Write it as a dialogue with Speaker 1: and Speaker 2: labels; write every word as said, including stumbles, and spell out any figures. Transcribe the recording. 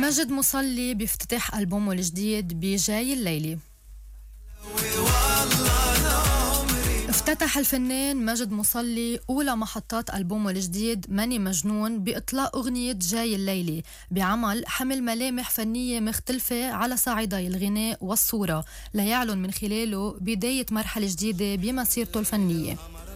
Speaker 1: ماجد مصلي بيفتتح ألبومه الجديد بجاي الليلة. افتتح الفنان ماجد مصلي أولى محطات ألبومه الجديد ماني مجنون بإطلاق أغنية جاي الليلة، بعمل حمل ملامح فنية مختلفة على صعيدي الغناء والصورة، ليعلن من خلاله بداية مرحلة جديدة بمسيرته الفنية.